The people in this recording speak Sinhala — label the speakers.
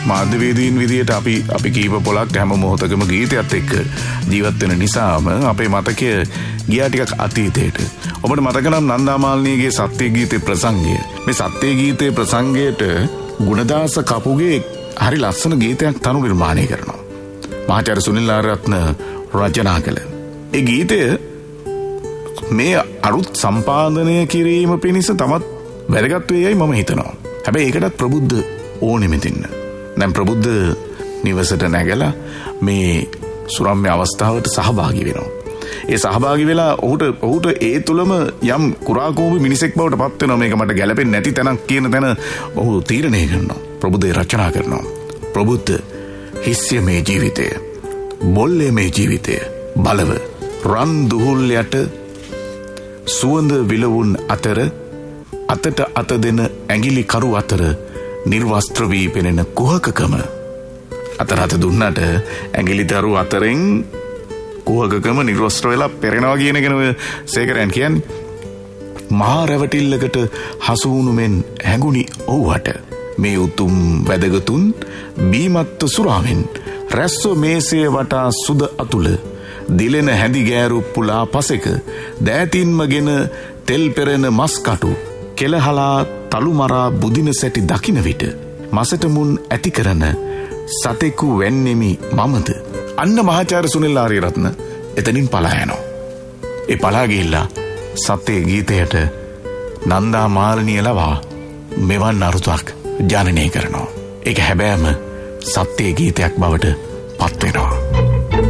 Speaker 1: මාධ්‍යවේදීන් විදියට අපි කීප පොලක් හැම මොහොතකම ගීතයත් එක්ක ජීවත් වෙන නිසාම අපේ මතකය ගියා ටිකක් අතීතයට. ඔබට මතක නම් නන්දාමාලිනීගේ සත්‍ය ගීතේ ප්‍රසංගය. මේ සත්‍ය ගීතේ ප්‍රසංගයට ගුණදාස කපුගේ හරි ලස්සන ගීතයක් තනු නිර්මාණය කරනවා. මහාචාර්ය සුනිල් ආරත්න රචනා කළ. ඒ ගීතය මේ අරුත් සම්පාදනය කිරීම පිණිස තමත් වැදගත් වේයයි මම හිතනවා. හැබැයි ඒකටත් ප්‍රබුද්ධ ඕනෙ මෙතින්න. දැන් ප්‍රබුද්ධ නිවසට නැගලා මේ සුරම්‍ය අවස්ථාවට සහභාගී වෙනවා. ඒ සහභාගී වෙලා ඔහුට ඒ තුලම යම් කුරාකෝපි මිනිසෙක් බවට පත් වෙනවා. මේක මට ගැළපෙන්නේ නැති තැනක් කියන තැන ඔහු තීරණය කරනවා. ප්‍රබුද්ධ රචනා කරනවා. ප්‍රබුද්ධ හිස්ය මේ ජීවිතය, බොල්ලේ මේ ජීවිතය, බලව රන් දුහුල් යට සුවඳ විලවුන් අතර අතට අත දෙන ඇඟිලි කරු අතර නිර්වස්ත්‍ර වී පෙනෙන කුහකකම. අතරත දුන්නට ඇඟිලිතරු අතරින් කුහකකම නිර්වස්ත්‍ර වෙලා පෙරෙනවා කියන එක නේ සේකරයන් කියන්නේ. මහා රැවටිල්ලකට හසු වුණු මෙන් හැඟුනි ඔව්වට මේ උතුම් වැදගතුන් බීමත්ත සුරාවෙන් රැස්සෝ මේසේ වටා සුද අතුල දිලෙන හැඳි ගෑරු පුලා පසෙක දෑතින්මගෙන තෙල් පෙරෙන මස් කටු කෙලහලා තලු මරා බුදින සැටි දකින විට මසට මුන් ඇති කරන සතෙකු වෙන්නෙමි මමද. අන්න මහාචාර්ය සුනිල් ආරියරත්න එතනින් පලා යනවා. ඒ පලා ගිහිල්ලා සත්‍ය ගීතයට නන්දා මාලිනිය ලවා මෙවන් අරුතක් ජනනය කරනවා. ඒක හැබෑම සත්‍ය ගීතයක් බවට පත් වෙනවා.